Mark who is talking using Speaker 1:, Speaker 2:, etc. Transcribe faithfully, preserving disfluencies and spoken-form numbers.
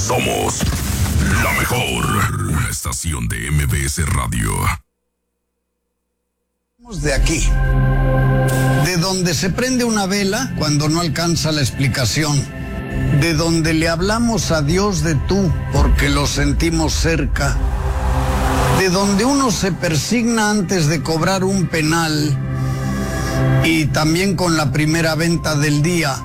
Speaker 1: Somos la mejor estación de M B S Radio.
Speaker 2: De aquí, de donde se prende una vela cuando no alcanza la explicación, de donde le hablamos a Dios de tú porque lo sentimos cerca, de donde uno se persigna antes de cobrar un penal y también con la primera venta del día.